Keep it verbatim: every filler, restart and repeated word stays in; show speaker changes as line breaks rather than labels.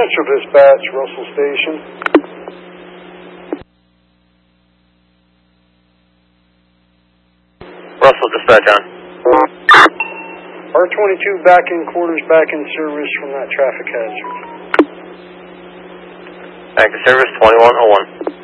Central Dispatch, Russell Station.
Russell Dispatch on.
R twenty-two back in quarters, back in service from that traffic hazard.
Back to service twenty-one oh one.